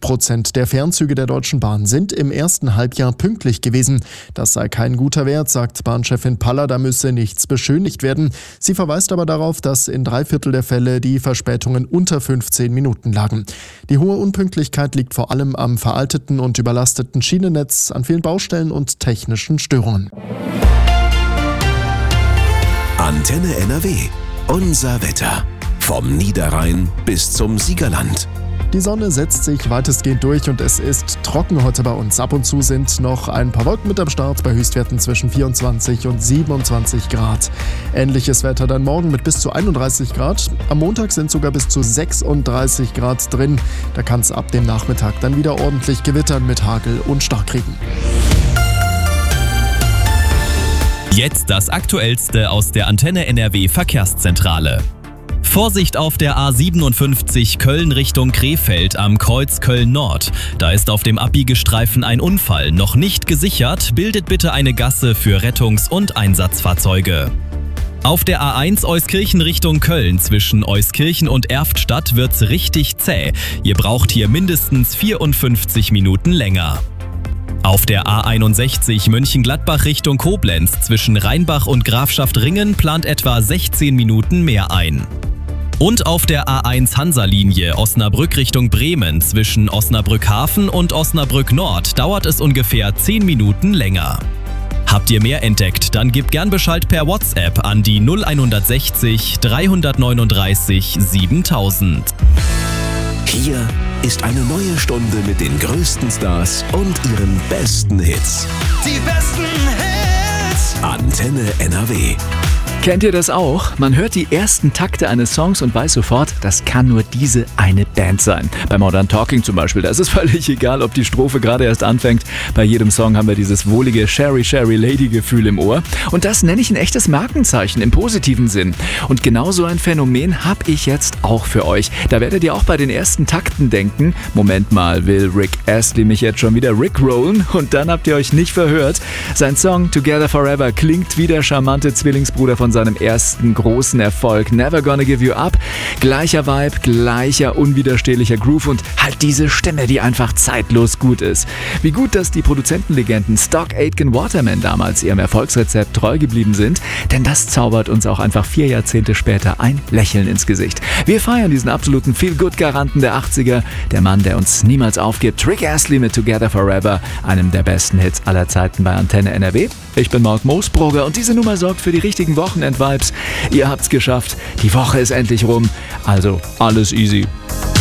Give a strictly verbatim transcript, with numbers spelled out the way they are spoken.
Prozent der Fernzüge der Deutschen Bahn sind im ersten Halbjahr pünktlich gewesen. Das sei kein guter Wert, sagt Bahnchefin Paller, da müsse nichts beschönigt werden. Sie verweist aber darauf, dass in drei Viertel der Fälle die Verspätungen unter fünfzehn Minuten lagen. Die hohe Unpünktlichkeit liegt vor allem am veralteten und überlasteten Schienennetz, an vielen Baustellen und technischen Störungen. Antenne N R W. Unser Wetter. Vom Niederrhein bis zum Siegerland. Die Sonne setzt sich weitestgehend durch und es ist trocken heute bei uns. Ab und zu sind noch ein paar Wolken mit am Start bei Höchstwerten zwischen vierundzwanzig und siebenundzwanzig Grad. Ähnliches Wetter dann morgen mit bis zu einunddreißig Grad. Am Montag sind sogar bis zu sechsunddreißig Grad drin. Da kann es ab dem Nachmittag dann wieder ordentlich gewittern mit Hagel und Starkregen. Jetzt das Aktuellste aus der Antenne N R W Verkehrszentrale. Vorsicht auf der A siebenundfünfzig Köln Richtung Krefeld am Kreuz Köln-Nord. Da ist auf dem Abbiegestreifen ein Unfall. Noch nicht gesichert. Bildet bitte eine Gasse für Rettungs- und Einsatzfahrzeuge. Auf der A eins Euskirchen Richtung Köln zwischen Euskirchen und Erftstadt wird's richtig zäh. Ihr braucht hier mindestens vierundfünfzig Minuten länger. Auf der A einundsechzig Mönchengladbach Richtung Koblenz zwischen Rheinbach und Grafschaft Ringen plant etwa sechzehn Minuten mehr ein. Und auf der A eins Hansa-Linie Osnabrück Richtung Bremen zwischen Osnabrück Hafen und Osnabrück Nord dauert es ungefähr zehn Minuten länger. Habt ihr mehr entdeckt, dann gebt gern Bescheid per WhatsApp an die null sechzig dreihundertneununddreißig siebentausend. Hier ist eine neue Stunde mit den größten Stars und ihren besten Hits. Die besten Hits. Antenne N R W. Kennt ihr das auch? Man hört die ersten Takte eines Songs und weiß sofort, das kann nur diese eine Band sein. Bei Modern Talking zum Beispiel, da ist es völlig egal, ob die Strophe gerade erst anfängt. Bei jedem Song haben wir dieses wohlige Sherry Sherry Lady Gefühl im Ohr. Und das nenne ich ein echtes Markenzeichen im positiven Sinn. Und genau so ein Phänomen habe ich jetzt auch für euch. Da werdet ihr auch bei den ersten Takten denken, Moment mal, will Rick Astley mich jetzt schon wieder rickrollen? Und dann habt ihr euch nicht verhört. Sein Song Together Forever klingt wie der charmante Zwillingsbruder von seinem ersten großen Erfolg Never Gonna Give You Up. Gleicher Vibe, gleicher unwiderstehlicher Groove und halt diese Stimme, die einfach zeitlos gut ist. Wie gut, dass die Produzentenlegenden Stock Aitken Waterman damals ihrem Erfolgsrezept treu geblieben sind, denn das zaubert uns auch einfach vier Jahrzehnte später ein Lächeln ins Gesicht. Wir feiern diesen absoluten Feel-Good-Garanten der achtziger, der Mann, der uns niemals aufgibt, Rick Astley mit Together Forever, einem der besten Hits aller Zeiten bei Antenne N R W. Ich bin Mark Moosbrugger und diese Nummer sorgt für die richtigen Wochenend-Vibes. Ihr habt's geschafft, die Woche ist endlich rum, also alles easy.